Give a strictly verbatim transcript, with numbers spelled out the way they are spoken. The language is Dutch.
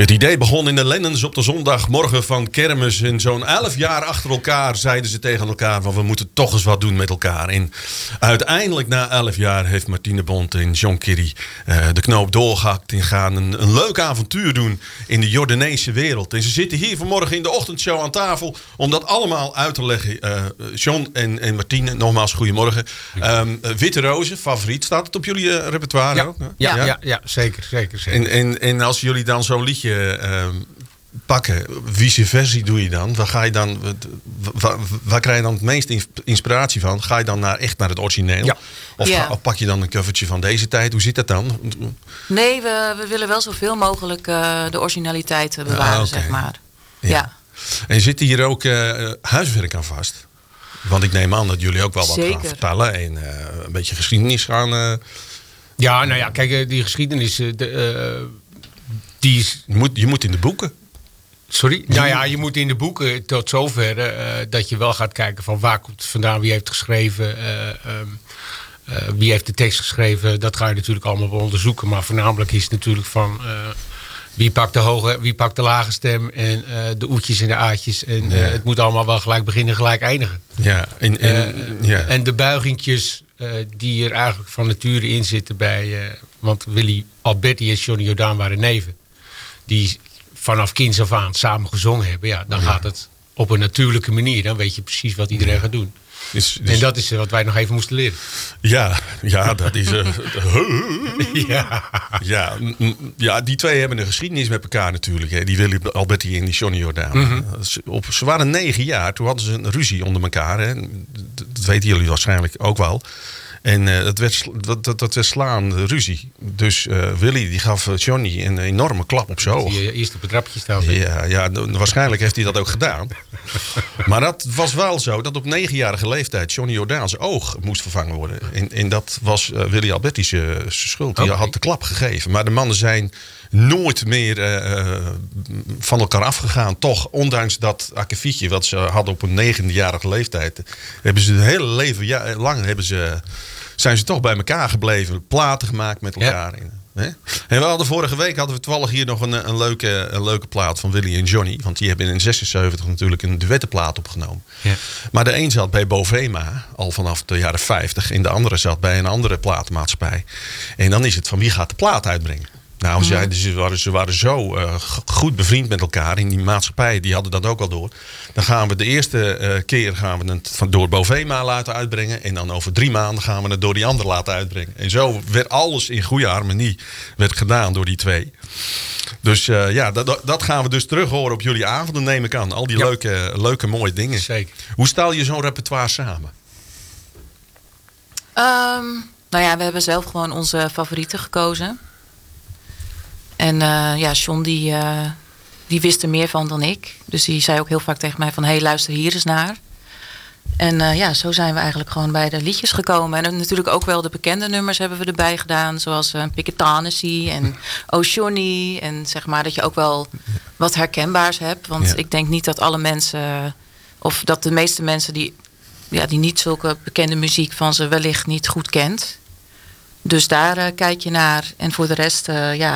Het idee begon in de Lennens op de zondagmorgen van kermis. En zo'n elf jaar achter elkaar zeiden ze tegen elkaar van we moeten toch eens wat doen met elkaar. En uiteindelijk na elf jaar heeft Martine Bond en John Kerry uh, de knoop doorgehakt en gaan een, een leuk avontuur doen in de Jordaanese wereld. En ze zitten hier vanmorgen in de ochtendshow aan tafel om dat allemaal uit te leggen. Uh, John en, en Martine, nogmaals goedemorgen. Um, uh, Witte Rozen, favoriet. Staat het op jullie uh, repertoire ja. ook? Ja, ja? Ja, ja, zeker. zeker, zeker. En, en, en als jullie dan zo'n liedje uh, pakken, vice versie doe je dan? Waar, ga je dan waar, waar krijg je dan het meeste inspiratie van? Ga je dan naar, echt naar het origineel? Ja. Of, ja. ga, of pak je dan een covertje van deze tijd? Hoe zit dat dan? Nee, we, we willen wel zoveel mogelijk uh, de originaliteit bewaren, ah, okay. zeg maar. Ja. ja. En zit hier ook uh, huiswerk aan vast? Want ik neem aan dat jullie ook wel wat Zeker. gaan vertellen en uh, een beetje geschiedenis gaan. Uh... Ja, nou ja, kijk, die geschiedenis, de, uh, die is... Je moet, je moet in de boeken. Sorry? Nou ja, je moet in de boeken tot zover uh, dat je wel gaat kijken van waar komt het vandaan, wie heeft het geschreven, uh, um, uh, wie heeft de tekst geschreven. Dat ga je natuurlijk allemaal wel onderzoeken. Maar voornamelijk is het natuurlijk van uh, wie pakt de hoge, wie pakt de lage stem en uh, de oetjes en de aatjes. En uh, ja. Het moet allemaal wel gelijk beginnen, gelijk eindigen. Ja, en, en, uh, ja. en de buigingjes uh, die er eigenlijk van nature in zitten bij, uh, want Willy Alberti en Johnny Jordaan waren neven. Die vanaf kinds af aan samen gezongen hebben, ja, dan ja. gaat het op een natuurlijke manier. Dan weet je precies wat iedereen ja. gaat doen. Dus, dus... En dat is wat wij nog even moesten leren. Ja, ja dat is... Uh, ja. Ja, ja, die twee hebben een geschiedenis met elkaar natuurlijk. Hè. Die Willy Alberti en die Johnny Jordaan. Mm-hmm. Op, ze waren negen jaar, toen hadden ze een ruzie onder elkaar. Hè. Dat weten jullie waarschijnlijk ook wel. En uh, dat, werd, dat, dat, dat werd slaande ruzie. Dus uh, Willy die gaf Johnny een enorme klap op zijn oog. Die eerst op het trapje staan. Ja, ja, waarschijnlijk heeft hij dat ook gedaan. Maar dat was wel zo dat op negenjarige leeftijd Johnny Jordaan zijn oog moest vervangen worden. En, en dat was uh, Willy Alberti's uh, schuld. Die okay. had de klap gegeven. Maar de mannen zijn nooit meer uh, van elkaar afgegaan. Toch, ondanks dat akkefietje wat ze hadden op een negenjarige leeftijd, hebben ze het hele leven ja, lang hebben ze, zijn ze toch bij elkaar gebleven. Platen gemaakt met elkaar. Ja. Hè? En we hadden vorige week hadden we toevallig hier nog een, een, leuke, een leuke plaat van Willy en Johnny. Want die hebben in zesenzeventig natuurlijk een duettenplaat opgenomen. Ja. Maar de een zat bij Bovema al vanaf de jaren vijftig. En de andere zat bij een andere platenmaatschappij. En dan is het van wie gaat de plaat uitbrengen? Nou, ze, ze, waren, ze waren zo uh, goed bevriend met elkaar in die maatschappij. Die hadden dat ook al door. Dan gaan we de eerste uh, keer gaan we het van door Bovema laten uitbrengen. En dan over drie maanden gaan we het door die ander laten uitbrengen. En zo werd alles in goede harmonie werd gedaan door die twee. Dus uh, ja, dat, dat gaan we dus terug horen op jullie avonden, neem ik aan. Al die ja. leuke, leuke mooie dingen. Zeker. Hoe stel je zo'n repertoire samen? Um, nou ja, we hebben zelf gewoon onze favorieten gekozen. En uh, ja, John die, uh, die wist er meer van dan ik. Dus die zei ook heel vaak tegen mij van, hé, hey, luister hier eens naar. En uh, ja, zo zijn we eigenlijk gewoon bij de liedjes gekomen. En natuurlijk ook wel de bekende nummers hebben we erbij gedaan. Zoals uh, Piketanessie en Oh Johnny. En zeg maar dat je ook wel wat herkenbaars hebt. Want ja. ik denk niet dat alle mensen, of dat de meeste mensen die, ja, die niet zulke bekende muziek van ze wellicht niet goed kent. Dus daar uh, kijk je naar. En voor de rest, uh, ja,